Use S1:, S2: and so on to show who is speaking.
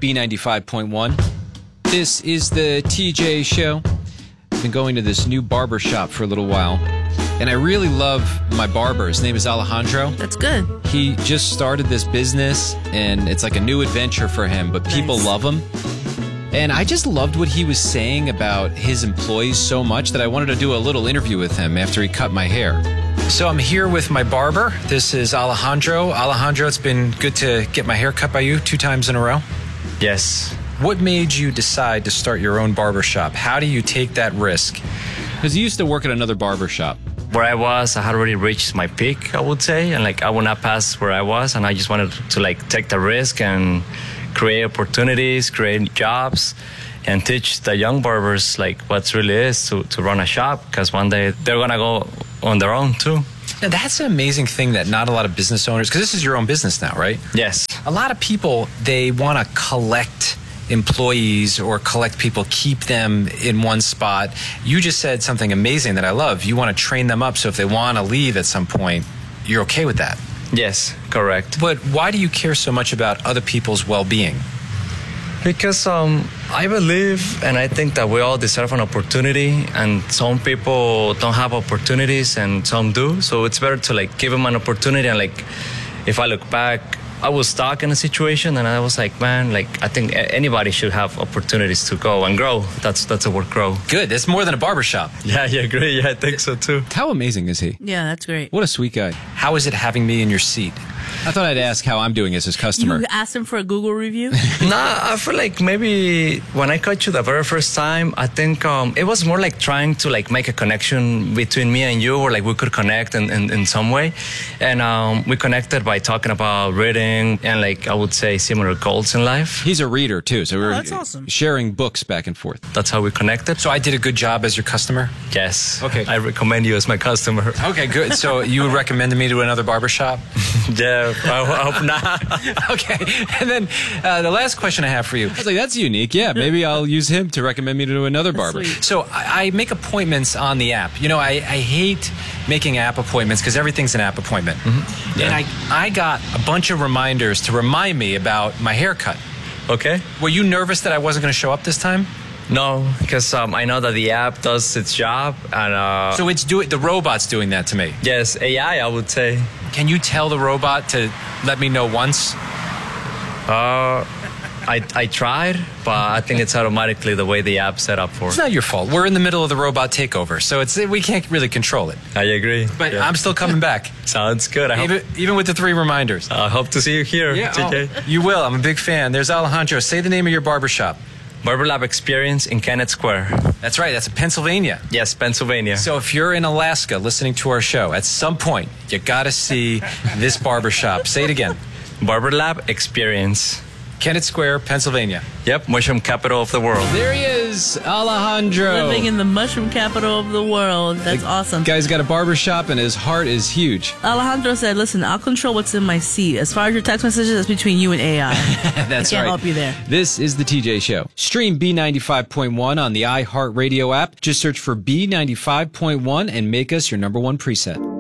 S1: B95.1. This is the TJ Show. I've been going to this new barber shop for a little while, and I really love my barber. His name is Alejandro.
S2: That's good.
S1: He just started this business, and it's like a new adventure for him, but people love him. And I just loved what he was saying about his employees so much that I wanted to do a little interview with him after he cut my hair. So I'm here with my barber. This is Alejandro. Alejandro, it's been good to get my hair cut by you 2 times in a row.
S3: Yes.
S1: What made you decide to start your own barber shop? How do you take that risk? Because you used to work at another barber shop.
S3: Where I was, I had already reached my peak, I would say. And I would not pass where I was. And I just wanted to take the risk and create opportunities, create jobs, and teach the young barbers what really is to run a shop. Because one day they're going to go on their own too.
S1: Now, that's an amazing thing that not a lot of business owners, because this is your own business now, right?
S3: Yes.
S1: A lot of people, they want to collect employees or collect people, keep them in one spot. You just said something amazing that I love. You want to train them up so if they want to leave at some point, you're okay with that.
S3: Yes, correct.
S1: But why do you care so much about other people's well-being?
S3: Because I believe and I think that we all deserve an opportunity, and some people don't have opportunities and some do. So it's better to give them an opportunity. And if I look back, I was stuck in a situation and I was like, man, I think anybody should have opportunities to go and grow. That's the word, grow.
S1: Good. That's more than a barbershop.
S3: Yeah, you agree? Yeah, I think so too.
S1: How amazing is he?
S2: Yeah, that's great.
S1: What a sweet guy. How is it having me in your seat? I thought I'd ask how I'm doing as his customer.
S2: You asked him for a Google review?
S3: Nah, I feel like maybe when I cut you the very first time, I think it was more trying to make a connection between me and you, or we could connect in some way. And we connected by talking about reading and I would say similar goals in life.
S1: He's a reader too, so
S2: that's awesome.
S1: Sharing books back and forth.
S3: That's how we connected.
S1: So I did a good job as your customer?
S3: Yes.
S1: Okay.
S3: I recommend you as my customer.
S1: Okay, good. So you recommended me to another barbershop?
S3: Yeah, I hope not.
S1: Okay. And then the last question I have for you. I was like, that's unique. Yeah, maybe I'll use him to recommend me to another barber.
S2: Sweet.
S1: So I make appointments on the app. You know, I hate making app appointments because everything's an app appointment. Mm-hmm. Yeah. And I got a bunch of reminders to remind me about my haircut.
S3: Okay.
S1: Were you nervous that I wasn't going to show up this time?
S3: No, because I know that the app does its job, and
S1: so the robot's doing that to me.
S3: Yes, AI, I would say.
S1: Can you tell the robot to let me know once?
S3: I tried, but I think it's automatically the way the app's set up for.
S1: It's not your fault. We're in the middle of the robot takeover, so we can't really control it.
S3: I agree.
S1: But yeah. I'm still coming back.
S3: Sounds good.
S1: Even with the 3 reminders.
S3: I hope to see you here, TJ.
S1: Oh, you will. I'm a big fan. There's Alejandro. Say the name of your barbershop.
S3: Barber Lab Experience in Kennett Square.
S1: That's right. That's in Pennsylvania.
S3: Yes, Pennsylvania.
S1: So if you're in Alaska listening to our show, at some point, you got to see this barbershop. Say it again.
S3: Barber Lab Experience.
S1: Kennett Square, Pennsylvania.
S3: Yep, mushroom capital of the world.
S1: There he is, Alejandro.
S2: Living in the mushroom capital of the world. That's awesome.
S1: Guy's got a barbershop and his heart is huge.
S2: Alejandro said, listen, I'll control what's in my seat. As far as your text messages, that's between you and AI.
S1: That's
S2: I can't
S1: right.
S2: help you there.
S1: This is the TJ Show. Stream B95.1 on the iHeartRadio app. Just search for B95.1 and make us your #1 preset.